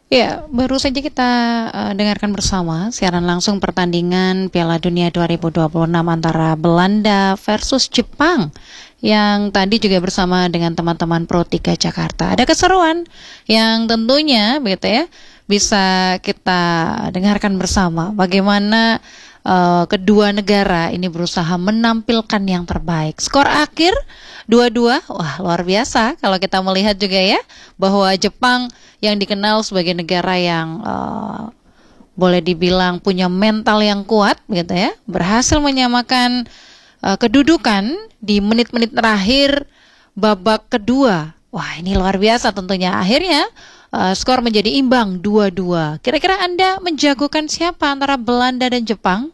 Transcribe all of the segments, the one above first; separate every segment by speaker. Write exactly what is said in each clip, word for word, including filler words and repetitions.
Speaker 1: Ya, baru saja kita uh, dengarkan bersama siaran langsung pertandingan Piala Dunia dua ribu dua puluh enam antara Belanda versus Jepang yang tadi juga bersama dengan teman-teman Pro tiga Jakarta. Ada keseruan yang tentunya begitu ya bisa kita dengarkan bersama bagaimana uh, kedua negara ini berusaha menampilkan yang terbaik. Skor akhir dua dua, wah luar biasa kalau kita melihat juga ya bahwa Jepang yang dikenal sebagai negara yang uh, boleh dibilang punya mental yang kuat gitu ya, berhasil menyamakan uh, kedudukan di menit-menit terakhir babak kedua. Wah, ini luar biasa tentunya. Akhirnya uh, skor menjadi imbang dua dua. Kira-kira Anda menjagokan siapa antara Belanda dan Jepang?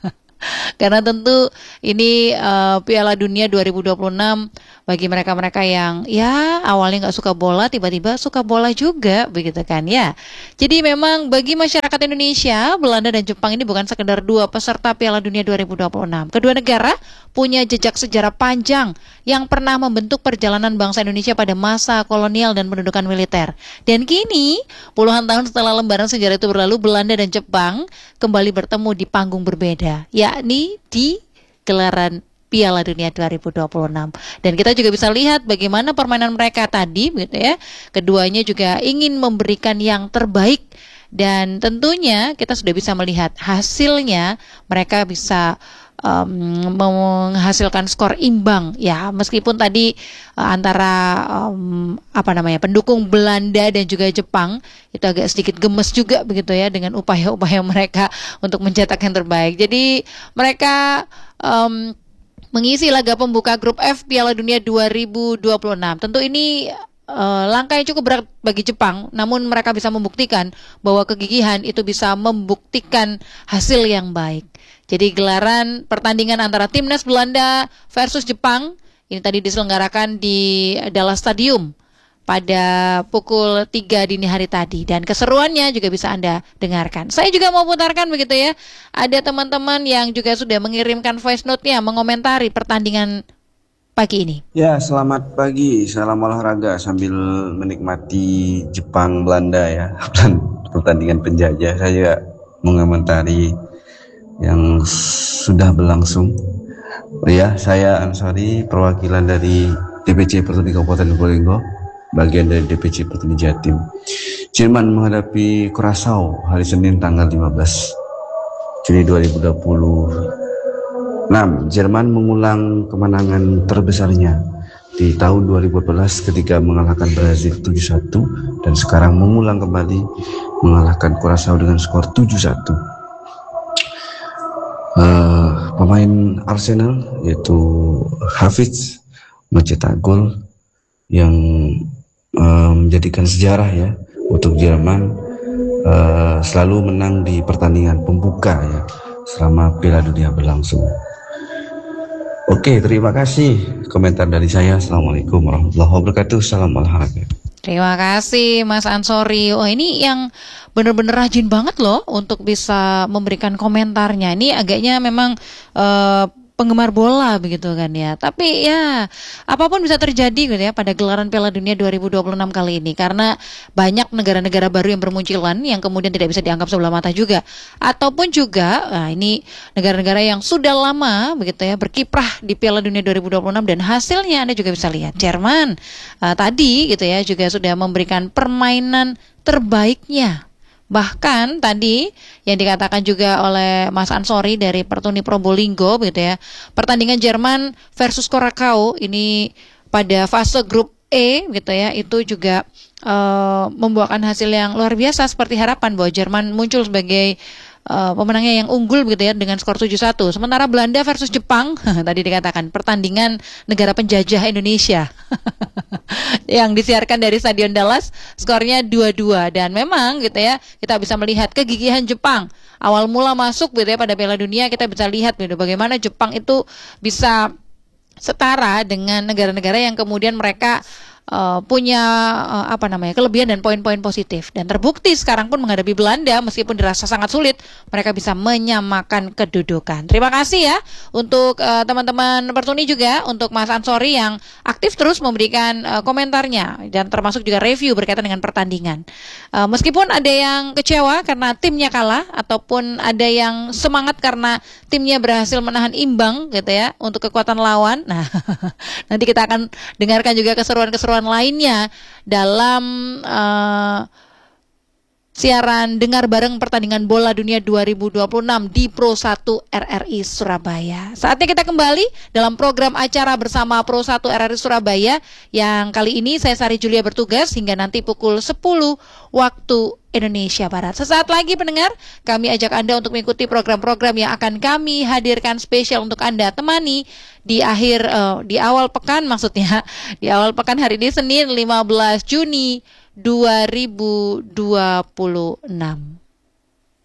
Speaker 1: Karena tentu ini uh, Piala Dunia dua ribu dua puluh enam bagi mereka-mereka yang ya awalnya nggak suka bola, tiba-tiba suka bola juga, begitu kan ya. Jadi memang bagi masyarakat Indonesia, Belanda dan Jepang ini bukan sekedar dua peserta Piala Dunia dua ribu dua puluh enam. Kedua negara punya jejak sejarah panjang yang pernah membentuk perjalanan bangsa Indonesia pada masa kolonial dan pendudukan militer. Dan kini, puluhan tahun setelah lembaran sejarah itu berlalu, Belanda dan Jepang kembali bertemu di panggung berbeda, yakni di gelaran Piala Dunia dua ribu dua puluh enam. Dan kita juga bisa lihat bagaimana permainan mereka tadi gitu ya. Keduanya juga ingin memberikan yang terbaik dan tentunya kita sudah bisa melihat hasilnya mereka bisa um, menghasilkan skor imbang ya, meskipun tadi uh, antara um, apa namanya pendukung Belanda dan juga Jepang itu agak sedikit gemes juga begitu ya dengan upaya-upaya mereka untuk mencetak yang terbaik. Jadi mereka um, mengisi laga pembuka grup F Piala Dunia dua ribu dua puluh enam. Tentu ini uh, langkah yang cukup berat bagi Jepang, namun mereka bisa membuktikan bahwa kegigihan itu bisa membuktikan hasil yang baik. Jadi gelaran pertandingan antara timnas Belanda versus Jepang ini tadi diselenggarakan di Dallas Stadium pada pukul tiga dini hari tadi, dan keseruannya juga bisa Anda dengarkan. Saya juga mau putarkan begitu ya. Ada teman-teman yang juga sudah mengirimkan voice note-nya mengomentari pertandingan pagi ini.
Speaker 2: Ya, selamat pagi, salam olahraga sambil menikmati Jepang Belanda ya, pertandingan penjajah. Saya mengomentari yang sudah berlangsung. Ya, saya Ansori, perwakilan dari D P C Pertuni Kabupaten Probolinggo, bagian dari D P C Pertuni Jatim. Jerman menghadapi Curaçao hari Senin tanggal lima belas Juni dua ribu dua puluh enam. Jerman mengulang kemenangan terbesarnya di tahun dua ribu dua belas ketika mengalahkan Brazil tujuh satu dan sekarang mengulang kembali mengalahkan Curaçao dengan skor tujuh satu. Uh, pemain Arsenal yaitu Hafiz mencetak gol yang uh, menjadikan sejarah ya untuk Jerman, uh, selalu menang di pertandingan pembuka ya selama Piala Dunia berlangsung. Oke, terima kasih komentar dari saya. Assalamualaikum warahmatullahi wabarakatuh. Salam olahraga.
Speaker 1: Terima kasih Mas Ansori. Oh, ini yang benar-benar rajin banget loh untuk bisa memberikan komentarnya. Ini agaknya memang uh, penggemar bola begitu kan ya. Tapi ya apapun bisa terjadi gitu ya pada gelaran Piala Dunia dua ribu dua puluh enam kali ini, karena banyak negara-negara baru yang bermunculan yang kemudian tidak bisa dianggap sebelah mata juga, ataupun juga nah ini negara-negara yang sudah lama begitu ya berkiprah di Piala Dunia dua ribu dua puluh enam, dan hasilnya Anda juga bisa lihat. Jerman uh, tadi gitu ya juga sudah memberikan permainan terbaiknya. Bahkan tadi yang dikatakan juga oleh Mas Ansori dari Pertuni Probolinggo begitu ya, pertandingan Jerman versus Curaçao ini pada fase grup E gitu ya, itu juga uh, membuahkan hasil yang luar biasa seperti harapan bahwa Jerman muncul sebagai Uh, pemenangnya yang unggul begitu ya dengan skor tujuh satu. Sementara Belanda versus Jepang tadi dikatakan pertandingan negara penjajah Indonesia yang disiarkan dari Stadion Dallas, skornya dua dua. Dan memang gitu ya kita bisa melihat kegigihan Jepang awal mula masuk gitu ya pada Piala Dunia. Kita bisa lihat gitu bagaimana Jepang itu bisa setara dengan negara-negara yang kemudian mereka uh, punya uh, apa namanya kelebihan dan poin-poin positif, dan terbukti sekarang pun menghadapi Belanda meskipun dirasa sangat sulit, mereka bisa menyamakan kedudukan. Terima kasih ya untuk uh, teman-teman Pertuni, juga untuk Mas Ansori yang aktif terus memberikan uh, komentarnya dan termasuk juga review berkaitan dengan pertandingan. Uh, meskipun ada yang kecewa karena timnya kalah, ataupun ada yang semangat karena timnya berhasil menahan imbang gitu ya untuk kekuatan lawan. Nah, nanti kita akan dengarkan juga keseruan-keseruan lainnya dalam uh, siaran dengar bareng pertandingan Bola Dunia dua ribu dua puluh enam di Pro satu R R I Surabaya. Saatnya kita kembali dalam program acara bersama Pro satu R R I Surabaya, yang kali ini saya Sari Julia bertugas hingga nanti pukul sepuluh waktu Indonesia Barat. Sesaat lagi pendengar, kami ajak Anda untuk mengikuti program-program yang akan kami hadirkan spesial untuk Anda temani di akhir uh, di awal pekan, maksudnya di awal pekan hari ini Senin lima belas Juni dua ribu dua puluh enam.